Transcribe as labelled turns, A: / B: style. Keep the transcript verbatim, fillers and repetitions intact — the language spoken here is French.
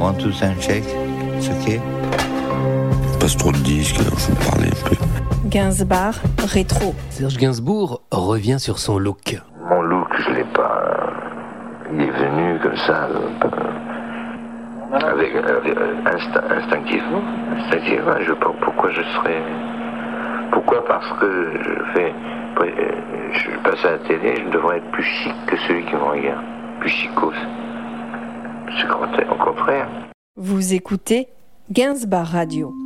A: One, two, sound check. It's okay.
B: Passe trop de disques, alors faut parler un peu.
C: Gainsbourg rétro.
D: Serge Gainsbourg revient sur son look.
E: Mon look, je l'ai pas. Il est venu comme ça, avec, avec instinct, instinctivement. Instinctivement, je sais pas pourquoi je serais. Pourquoi? Parce que je fais. Je passe à la télé, je devrais être plus chic que celui qui me regarde. Plus chicos. C'est au contraire.
C: Vous écoutez Gainsbourg Radio.